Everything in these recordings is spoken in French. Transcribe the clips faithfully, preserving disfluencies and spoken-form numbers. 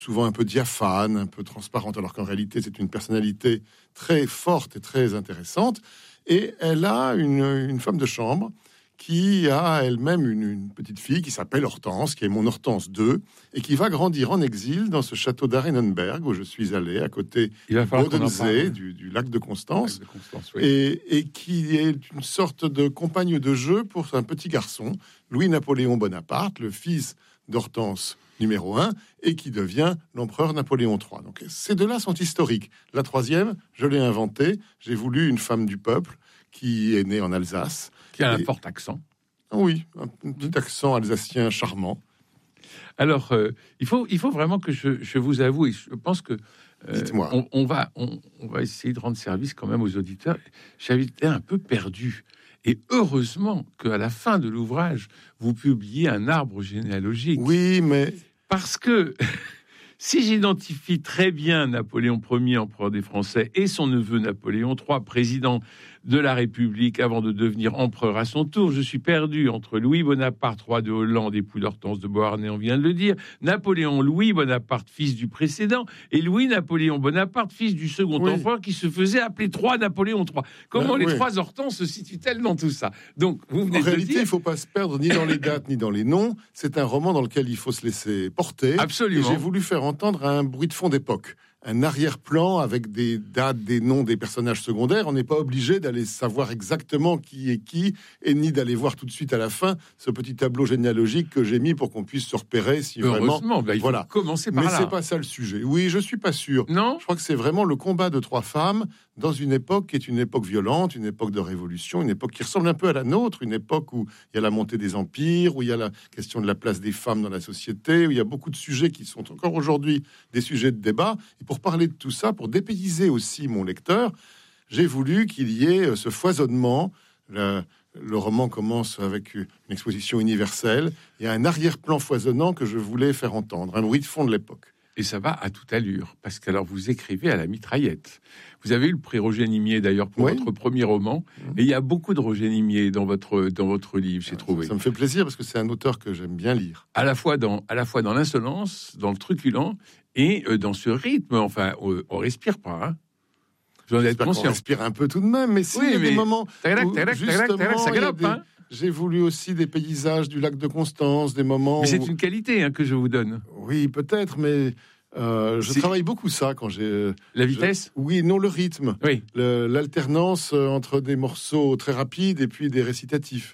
souvent un peu diaphane, un peu transparente, alors qu'en réalité, c'est une personnalité très forte et très intéressante. Et elle a une, une femme de chambre qui a elle-même une, une petite fille qui s'appelle Hortense, qui est mon Hortense deux, et qui va grandir en exil dans ce château d'Arenenberg, où je suis allé, à côté du Bodensee, du, du lac de Constance, lac de Constance oui. et, et qui est une sorte de compagne de jeu pour un petit garçon, Louis-Napoléon Bonaparte, le fils d'Hortense numéro un, et qui devient l'empereur Napoléon trois. Donc ces deux-là sont historiques. La troisième, je l'ai inventée, j'ai voulu une femme du peuple, qui est née en Alsace. Qui a un et... fort accent. Oui, un, un petit accent alsacien charmant. Alors, euh, il, faut, il faut vraiment que je, je vous avoue, et je pense que euh, Dites-moi. On, on, va, on, on va essayer de rendre service quand même aux auditeurs. J'avais été un peu perdu. Et heureusement qu'à la fin de l'ouvrage, vous publiez un arbre généalogique. Oui, mais... Parce que... Si j'identifie très bien Napoléon Ier, empereur des Français, et son neveu Napoléon trois, président de la République avant de devenir empereur à son tour, je suis perdu entre Louis Bonaparte, roi de Hollande, époux d'Hortense de Beauharnais, on vient de le dire, Napoléon Louis Bonaparte, fils du précédent, et Louis-Napoléon Bonaparte, fils du second oui. empereur, qui se faisait appeler trois Napoléon trois. Comment ben, les oui. trois Hortenses se situent-elles dans tout ça? Donc, vous venez en de réalité, dire... il ne faut pas se perdre ni dans les dates, ni dans les noms. C'est un roman dans lequel il faut se laisser porter. Absolument. Et j'ai voulu faire entendre un bruit de fond d'époque, un arrière-plan avec des dates, des noms des personnages secondaires. On n'est pas obligé d'aller savoir exactement qui est qui, et ni d'aller voir tout de suite à la fin ce petit tableau généalogique que j'ai mis pour qu'on puisse se repérer si Heureusement, vraiment... bah, il faut voilà. commencer par Mais là. c'est pas ça le sujet. Oui, je suis pas sûr. Non. Je crois que c'est vraiment le combat de trois femmes dans une époque qui est une époque violente, une époque de révolution, une époque qui ressemble un peu à la nôtre, une époque où il y a la montée des empires, où il y a la question de la place des femmes dans la société, où il y a beaucoup de sujets qui sont encore aujourd'hui des sujets de débat. Et pour parler de tout ça, pour dépayser aussi mon lecteur, j'ai voulu qu'il y ait ce foisonnement. Le, le roman commence avec une exposition universelle. Il y a un arrière-plan foisonnant que je voulais faire entendre, un bruit de fond de l'époque. Et ça va à toute allure, parce que alors vous écrivez à la mitraillette. Vous avez eu le prix Roger Nimier d'ailleurs pour oui. votre premier roman, mmh. et il y a beaucoup de Roger Nimier dans votre dans votre livre, j'ai ah, trouvé. Ça, ça me fait plaisir parce que c'est un auteur que j'aime bien lire. À la fois dans à la fois dans l'insolence, dans le truculent et euh, dans ce rythme. Enfin, on, on respire pas. Hein. J'en ai conscient. On respire un peu tout de même, mais si oui, il y a mais... des moments tagalac, où tagalac, justement tagalac, ça galope, des... hein. J'ai voulu aussi des paysages du lac de Constance, des moments. Mais c'est où... une qualité hein, que je vous donne. Oui, peut-être, mais. Euh, je c'est... travaille beaucoup ça quand j'ai... La vitesse je... Oui, non, le rythme. Oui. Le, l'alternance entre des morceaux très rapides et puis des récitatifs.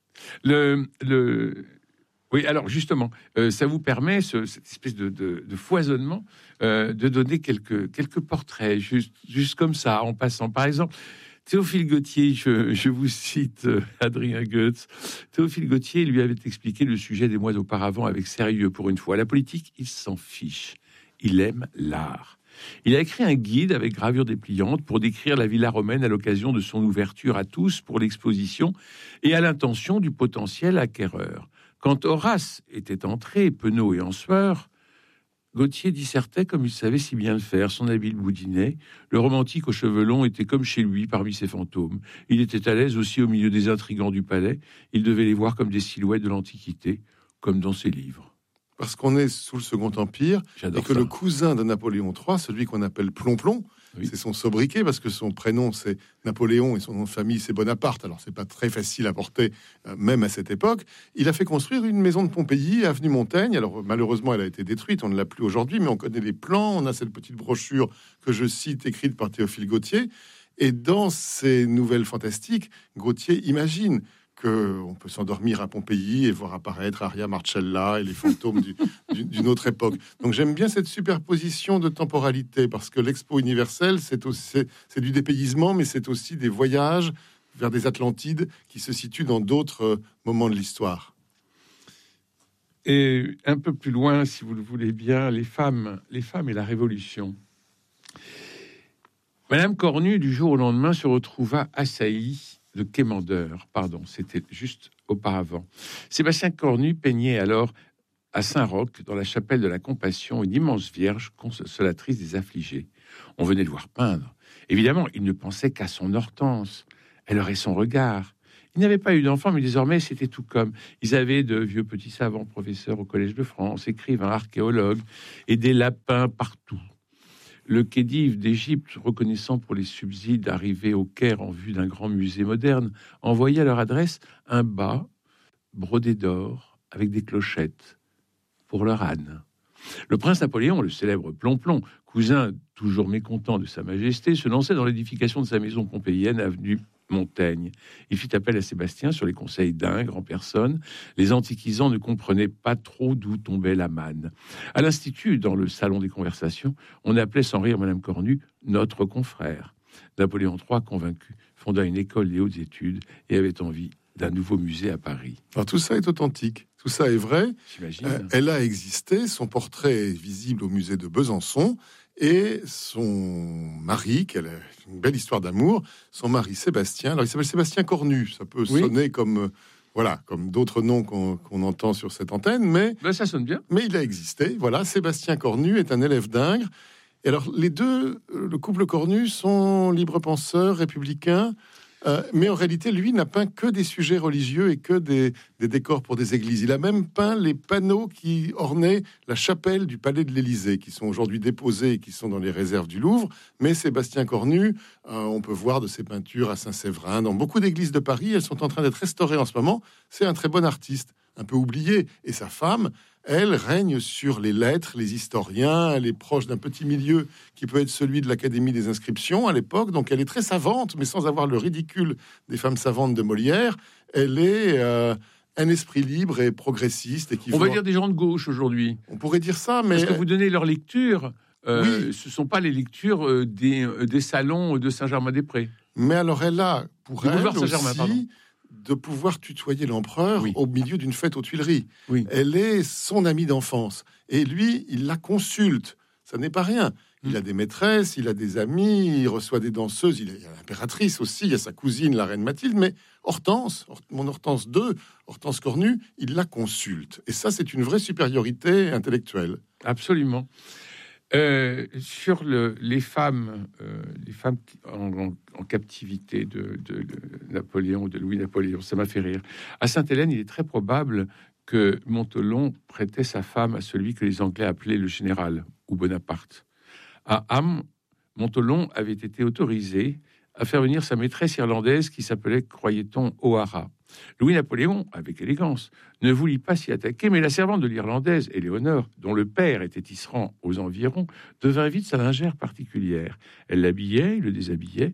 Le... le... Oui, alors justement, euh, ça vous permet, ce, cette espèce de, de, de foisonnement, euh, de donner quelques, quelques portraits, juste, juste comme ça, en passant. Par exemple, Théophile Gautier, je, je vous cite euh, Adrien Goetz, Théophile Gautier lui avait expliqué le sujet des mois auparavant avec sérieux pour une fois. La politique, il s'en fiche. Il aime l'art. Il a écrit un guide avec gravure dépliante pour décrire la villa romaine à l'occasion de son ouverture à tous pour l'exposition et à l'intention du potentiel acquéreur. Quand Horace était entré, penaud et en sueur, Gautier dissertait comme il savait si bien le faire, son habile boudinet. Le romantique aux cheveux longs était comme chez lui parmi ses fantômes. Il était à l'aise aussi au milieu des intrigants du palais. Il devait les voir comme des silhouettes de l'Antiquité, comme dans ses livres. Parce qu'on est sous le Second Empire, J'adore et que ça. le cousin de Napoléon trois, celui qu'on appelle Plomplon, oui. c'est son sobriquet, parce que son prénom c'est Napoléon et son nom de famille c'est Bonaparte, alors c'est pas très facile à porter, euh, même à cette époque. Il a fait construire une maison de Pompéi, avenue Montaigne, alors malheureusement elle a été détruite, on ne l'a plus aujourd'hui, mais on connaît les plans, on a cette petite brochure que je cite, écrite par Théophile Gautier, et dans ces nouvelles fantastiques, Gautier imagine qu'on peut s'endormir à Pompéi et voir apparaître Aria Marcella et les fantômes du, du, d'une autre époque. Donc j'aime bien cette superposition de temporalité, parce que l'Expo universelle, c'est, aussi, c'est, c'est du dépaysement, mais c'est aussi des voyages vers des Atlantides qui se situent dans d'autres moments de l'histoire. Et un peu plus loin, si vous le voulez bien, les femmes, les femmes et la Révolution. Madame Cornu, du jour au lendemain, se retrouva assaillie de quémandeur, pardon, c'était juste auparavant. Sébastien Cornu peignait alors à Saint-Roch, dans la chapelle de la Compassion, une immense vierge consolatrice des affligés. On venait de voir peindre. Évidemment, il ne pensait qu'à son Hortense. Elle aurait son regard. Ils n'avaient pas eu d'enfants, mais désormais, c'était tout comme. Ils avaient de vieux petits savants, professeurs au Collège de France, écrivains, archéologues, et des lapins partout. Le Khedive d'Égypte, reconnaissant pour les subsides arrivés au Caire en vue d'un grand musée moderne, envoyait à leur adresse un bas brodé d'or avec des clochettes pour leur âne. Le prince Napoléon, le célèbre Plomplon, cousin toujours mécontent de sa majesté, se lançait dans l'édification de sa maison pompéienne, avenue Montaigne. Il fit appel à Sébastien sur les conseils d'Ingres en personne. Les antiquisants ne comprenaient pas trop d'où tombait la manne. À l'Institut, dans le salon des conversations, on appelait sans rire Madame Cornu notre confrère. Napoléon trois, convaincu, fonda une école des hautes études et avait envie d'un nouveau musée à Paris. Alors tout ça est authentique, tout ça est vrai. J'imagine. Euh, elle a existé, son portrait est visible au musée de Besançon. Et son mari, quelle est une belle histoire d'amour, son mari Sébastien, alors il s'appelle Sébastien Cornu, ça peut oui. sonner comme, euh, voilà, comme d'autres noms qu'on, qu'on entend sur cette antenne, mais... Ben, ça sonne bien. Mais il a existé, voilà, Sébastien Cornu est un élève d'Ingres. Et alors les deux, le couple Cornu sont libres penseurs, républicains, euh, mais en réalité, lui n'a peint que des sujets religieux et que des, des décors pour des églises. Il a même peint les panneaux qui ornaient la chapelle du palais de l'Élysée, qui sont aujourd'hui déposés et qui sont dans les réserves du Louvre. Mais Sébastien Cornu, euh, on peut voir de ses peintures à Saint-Séverin, dans beaucoup d'églises de Paris. Elles sont en train d'être restaurées en ce moment. C'est un très bon artiste, un peu oublié. Et sa femme, elle, règne sur les lettres, les historiens. Elle est proche d'un petit milieu qui peut être celui de l'Académie des inscriptions à l'époque. Donc elle est très savante, mais sans avoir le ridicule des femmes savantes de Molière. Elle est euh, un esprit libre et progressiste. Et qui On voit... va dire des gens de gauche aujourd'hui. On pourrait dire ça, mais... Parce que vous donnez leur lecture, euh, oui. ce ne sont pas les lectures euh, des, euh, des salons de Saint-Germain-des-Prés. Mais alors elle a, pour du elle Saint-Germain, aussi... pardon. de pouvoir tutoyer l'empereur oui. au milieu d'une fête aux Tuileries. Oui. Elle est son amie d'enfance. Et lui, il la consulte. Ça n'est pas rien. Il mmh. a des maîtresses, il a des amis, il reçoit des danseuses, il y a l'impératrice aussi, il y a sa cousine, la reine Mathilde, mais Hortense, mon Hortense deux, Hortense Cornu, il la consulte. Et ça, c'est une vraie supériorité intellectuelle. Absolument. Euh, sur le, les femmes, euh, les femmes en, en, en captivité de, de, de Napoléon ou de Louis-Napoléon, ça m'a fait rire. À Sainte-Hélène, il est très probable que Montholon prêtait sa femme à celui que les Anglais appelaient le général ou Bonaparte. À Ham, Montholon avait été autorisé à faire venir sa maîtresse irlandaise qui s'appelait, croyait-on, O'Hara. Louis-Napoléon, avec élégance, ne voulut pas s'y attaquer, mais la servante de l'Irlandaise, Éléonore, dont le père était tisserand aux environs, devint vite sa lingère particulière. Elle l'habillait, il le déshabillait.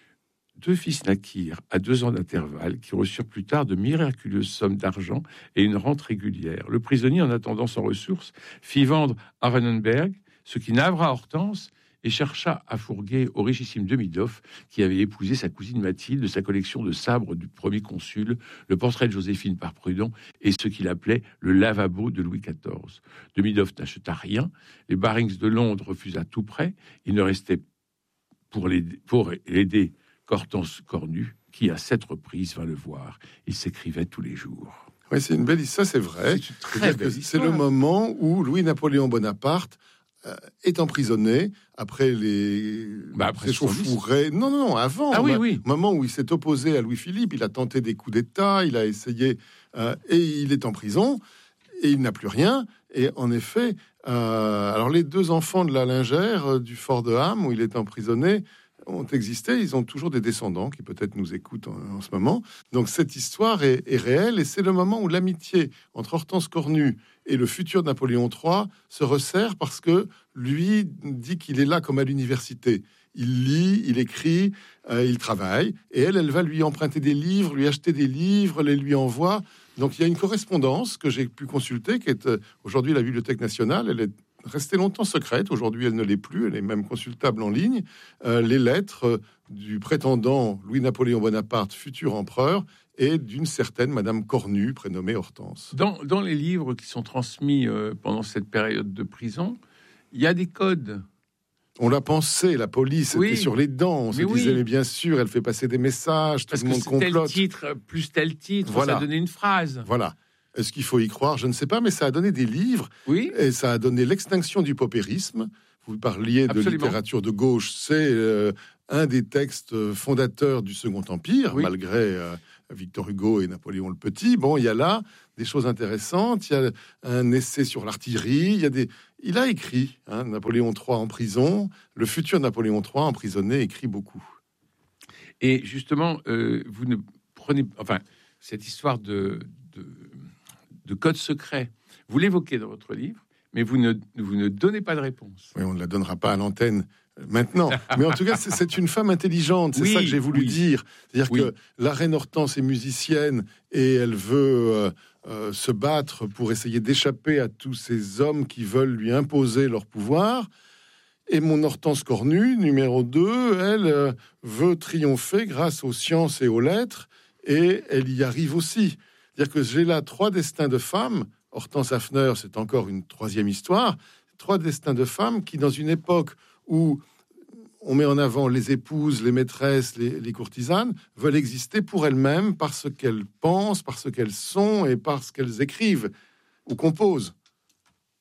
Deux fils naquirent à deux ans d'intervalle, qui reçurent plus tard de miraculeuses sommes d'argent et une rente régulière. Le prisonnier, en attendant sans ressources, fit vendre à Arenenberg, ce qui navra Hortense, et chercha à fourguer au richissime Demidoff, qui avait épousé sa cousine Mathilde, de sa collection de sabres du premier consul, le portrait de Joséphine par Prudhon et ce qu'il appelait le lavabo de Louis quatorze. Demidoff n'acheta rien, les Barings de Londres refusa tout prêt, il ne restait pour l'aider, pour l'aider qu'Hortense Cornu, qui à sept reprises vint le voir. Il s'écrivait tous les jours. Oui, c'est une belle histoire, ça c'est vrai. C'est, une très belle c'est, c'est le moment où Louis-Napoléon Bonaparte euh, est emprisonné après les bah après échauffourées. Non, non, non, avant. Ah oui, au oui. moment où il s'est opposé à Louis-Philippe, il a tenté des coups d'État, il a essayé, euh, et il est en prison, et il n'a plus rien. Et en effet, euh, alors les deux enfants de la lingère euh, du fort de Ham, où il est emprisonné, ont existé, ils ont toujours des descendants qui peut-être nous écoutent en, en ce moment. Donc cette histoire est, est réelle, et c'est le moment où l'amitié entre Hortense Cornu et le futur Napoléon trois se resserre, parce que lui dit qu'il est là comme à l'université. Il lit, il écrit, euh, il travaille, et elle, elle va lui emprunter des livres, lui acheter des livres, les lui envoie. Donc il y a une correspondance que j'ai pu consulter, qui est euh, aujourd'hui à la Bibliothèque nationale. Elle est restée longtemps secrète, aujourd'hui elle ne l'est plus, elle est même consultable en ligne. Euh, les lettres euh, du prétendant Louis-Napoléon Bonaparte, futur empereur, et d'une certaine Madame Cornu, prénommée Hortense. Dans, dans les livres qui sont transmis euh, pendant cette période de prison, il y a des codes. On l'a pensé, la police oui. était sur les dents. On se mais disait, oui. mais bien sûr, elle fait passer des messages, parce tout le monde que complote. Tel titre, plus tel titre, voilà. ça donnait une phrase. Voilà. Est-ce qu'il faut y croire? Je ne sais pas, mais ça a donné des livres. Oui. Et ça a donné l'extinction du paupérisme. Vous parliez de Absolument. littérature de gauche. C'est euh, un des textes fondateurs du Second Empire, oui. malgré euh, Victor Hugo et Napoléon le Petit. Bon, il y a là des choses intéressantes. Il y a un essai sur l'artillerie. Il y a des... Il a écrit, hein, Napoléon trois en prison. Le futur Napoléon trois emprisonné écrit beaucoup. Et justement, euh, vous ne prenez... Enfin, cette histoire de, de, de code secret, vous l'évoquez dans votre livre, mais vous ne, vous ne donnez pas de réponse. Oui, on ne la donnera pas à l'antenne maintenant. Mais en tout cas, c'est, c'est une femme intelligente. C'est oui, ça que j'ai voulu oui. dire. C'est-à-dire oui. que la reine Hortense est musicienne et elle veut euh, euh, se battre pour essayer d'échapper à tous ces hommes qui veulent lui imposer leur pouvoir. Et mon Hortense Cornue, numéro deux, elle euh, veut triompher grâce aux sciences et aux lettres, et elle y arrive aussi. C'est-à-dire que j'ai là trois destins de femmes. Hortense Hafner, c'est encore une troisième histoire. Trois destins de femmes qui, dans une époque où on met en avant les épouses, les maîtresses, les, les courtisanes, veulent exister pour elles-mêmes, parce qu'elles pensent, parce qu'elles sont et parce qu'elles écrivent ou composent.